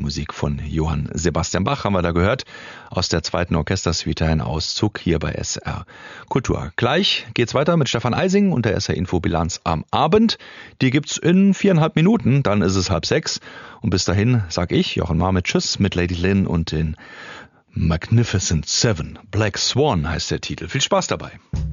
Musik von Johann Sebastian Bach haben wir da gehört. Aus der zweiten Orchestersuite ein Auszug hier bei SR Kultur. Gleich geht's weiter mit Stefan Eising und der SR Infobilanz am Abend. Die gibt's in 4,5 Minuten, dann ist es 5:30. Und bis dahin sag ich, Jochen Marmit, tschüss mit Lady Lynn und den Magnificent Seven. Black Swan heißt der Titel. Viel Spaß dabei.